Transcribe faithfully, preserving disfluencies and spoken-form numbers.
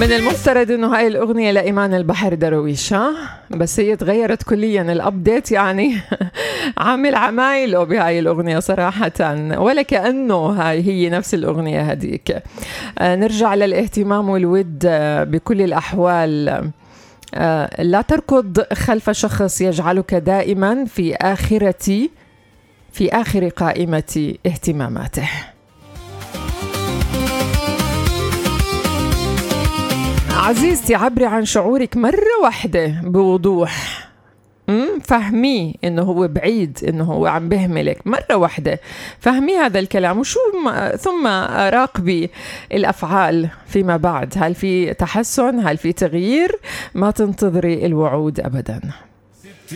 من المفترض انه هاي الاغنيه لايمان البحر درويش، ها بس هي تغيرت كليا الابديت، يعني عامل عمايله بهاي الاغنيه صراحه، ولا كانه هاي هي نفس الاغنيه هديك. آه نرجع للاهتمام والود آه بكل الاحوال. آه لا تركض خلف شخص يجعلك دائما في آخرتي في آخر قائمة اهتماماته. عزيزتي، عبري عن شعورك مرة واحدة بوضوح، فهمي انه هو بعيد، انه هو عم بهملك مرة واحدة، فهمي هذا الكلام وشو ثم راقبي الافعال فيما بعد. هل في تحسن؟ هل في تغيير؟ ما تنتظري الوعود ابدا.